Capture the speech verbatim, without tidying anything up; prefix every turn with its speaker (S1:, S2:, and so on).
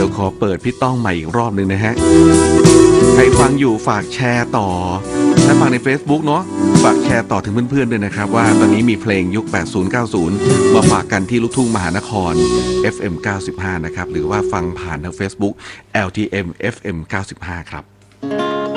S1: ยวขอเปิดพี่ต้องใหม่อีกรอบหนึ่งนะฮะใครฟังอยู่ฝากแชร์ต่อถ้าฟังใน Facebook เนาะฝากแชร์ต่อถึงเพื่อนๆด้วยนะครับว่าตอนนี้มีเพลงยุค แปดสิบ เก้าสิบ มาฝากกันที่ลูกทุ่งมหานคร เอฟ เอ็ม เก้าสิบห้า นะครับหรือว่าฟังผ่านทาง Facebook แอล ที เอ็ม เอฟ เอ็ม เก้าสิบห้า ครับ